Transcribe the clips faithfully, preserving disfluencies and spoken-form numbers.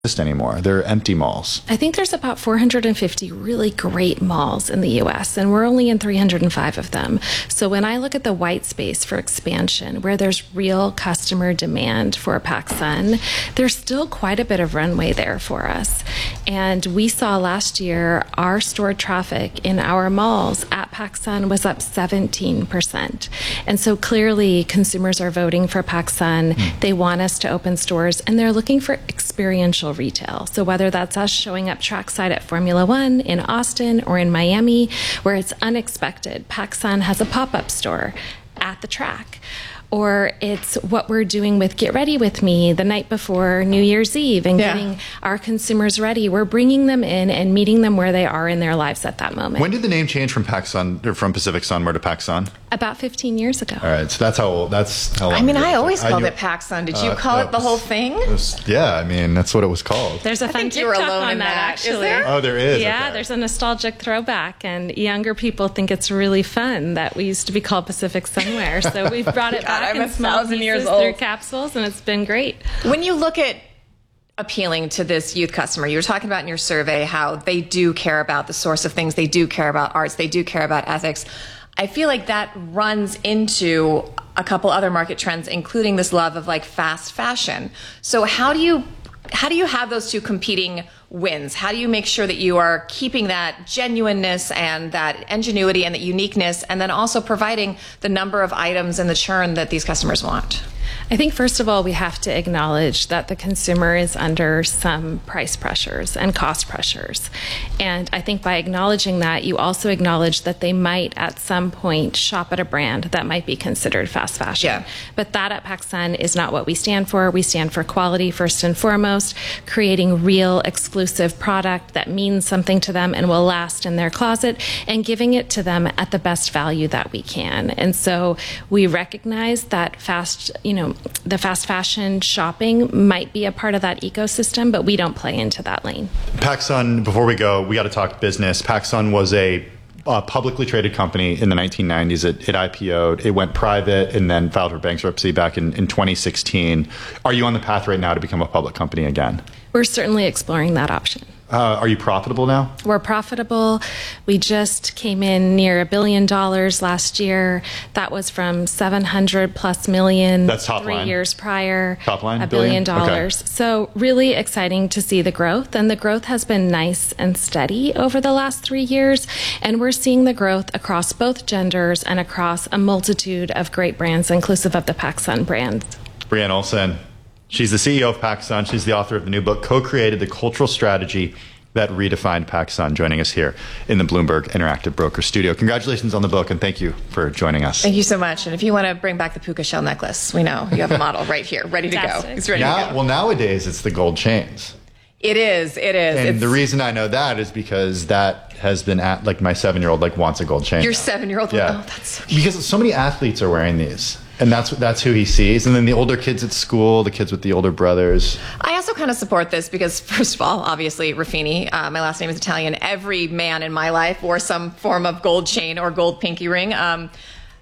exist anymore. They're empty malls. I think there's about four hundred fifty really great malls in the U S, and we're only in three hundred five of them. So when I look at the white space for expansion, where there's real customer demand for PacSun, there's still quite a bit of runway there for us. And we saw last year our store traffic in our malls at PacSun was up seventeen percent. And so clearly consumers are voting for PacSun. Mm. They want us to open stores, and they're looking for experiential retail. So whether that's us showing up trackside at Formula One in Austin or in Miami, where it's unexpected, PacSun has a pop-up store at the track. Or it's what we're doing with Get Ready With Me the night before New Year's Eve and yeah. getting our consumers ready. We're bringing them in and meeting them where they are in their lives at that moment. When did the name change from PacSun or from Pacific Sunwear to PacSun? About fifteen years ago. All right, so that's how old, that's how long. I mean, ago. I always I called knew, it PacSun. Did you uh, call uh, it the whole thing? Was, yeah, I mean, that's what it was called. There's a fun TikTok on that, that, actually. Is there? Oh, there is? Yeah, okay. There's a nostalgic throwback, and younger people think it's really fun that we used to be called Pacific Sunwear. So we've brought it God, back I'm in small pieces years through old. capsules, and it's been great. When you look at appealing to this youth customer, you were talking about in your survey how they do care about the source of things, they do care about arts, they do care about ethics. I feel like that runs into a couple other market trends, including this love of like fast fashion. So how do you how do you have those two competing wins? How do you make sure that you are keeping that genuineness and that ingenuity and that uniqueness, and then also providing the number of items and the churn that these customers want? I think, first of all, we have to acknowledge that the consumer is under some price pressures and cost pressures. And I think by acknowledging that, you also acknowledge that they might at some point shop at a brand that might be considered fast fashion. Yeah. But that at PacSun is not what we stand for. We stand for quality first and foremost, creating real exclusive product that means something to them and will last in their closet, and giving it to them at the best value that we can. And so we recognize that fast, you know, the fast fashion shopping might be a part of that ecosystem, but we don't play into that lane. PacSun, before we go, we got to talk business. PacSun was a uh, publicly traded company in the nineteen nineties. It, it I P O'd, it went private, and then filed for bankruptcy back in, in twenty sixteen. Are you on the path right now to become a public company again? We're certainly exploring that option. Uh, are you profitable now? We're profitable. We just came in near a billion dollars last year. That was from seven hundred plus million. That's top three line. years prior. Top line, a billion? billion dollars. Okay. So really exciting to see the growth, and the growth has been nice and steady over the last three years. And we're seeing the growth across both genders and across a multitude of great brands, inclusive of the PacSun brand. Brianne Olsen. She's the C E O of PacSun. She's the author of the new book, Co-Created: The Cultural Strategy That Redefined PacSun, joining us here in the Bloomberg Interactive Broker Studio. Congratulations on the book, and thank you for joining us. Thank you so much. And if you want to bring back the puka shell necklace, we know you have a model right here, ready to go. It's ready now, to go. Well, nowadays it's the gold chains. It is. It is. And it's, the reason I know that is because that has been at, like my seven-year-old like wants a gold chain. Your seven-year-old? Yeah. Oh, that's so cute. Because so many athletes are wearing these. And that's that's who he sees. And then the older kids at school, the kids with the older brothers. I also kind of support this because, first of all, obviously, Ruffini, uh, my last name is Italian. Every man in my life wore some form of gold chain or gold pinky ring. Um,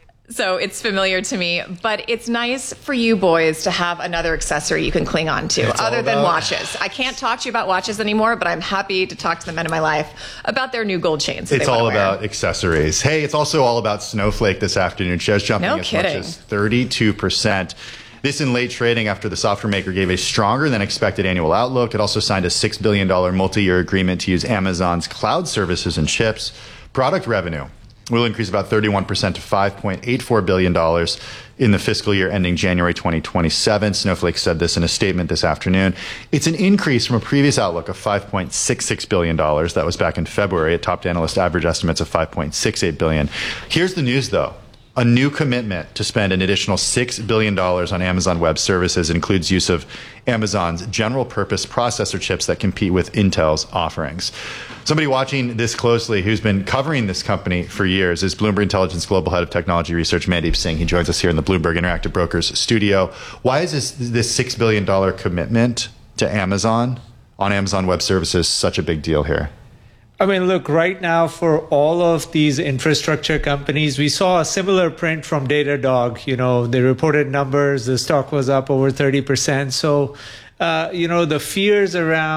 so it's familiar to me. But it's nice for you boys to have another accessory you can cling on to, It's other all than about- watches. I can't talk to you about watches anymore, but I'm happy to talk to the men in my life about their new gold chains. that It's they wanna all wear. about accessories. Hey, it's also all about Snowflake this afternoon. Shares jumping No as kidding. much as thirty-two percent. This in late trading after the software maker gave a stronger than expected annual outlook. It also signed a six billion dollars multi-year agreement to use Amazon's cloud services and chips. Product revenue will increase about thirty-one percent to five point eight four billion dollars in the fiscal year ending January twenty twenty-seven. Snowflake said this in a statement this afternoon. It's an increase from a previous outlook of five point six six billion dollars. That was back in February. It topped analyst average estimates of five point six eight billion dollars. Here's the news, though. A new commitment to spend an additional six billion dollars on Amazon Web Services includes use of Amazon's general purpose processor chips that compete with Intel's offerings. Somebody watching this closely who's been covering this company for years is Bloomberg Intelligence Global Head of Technology Research, Mandeep Singh. He joins us here in the Bloomberg Interactive Brokers studio. Why is this, this six billion dollars commitment to Amazon on Amazon Web Services such a big deal here? I mean, look, right now for all of these infrastructure companies, we saw a similar print from Datadog. You know, they reported numbers, the stock was up over thirty percent. So uh, you know, the fears around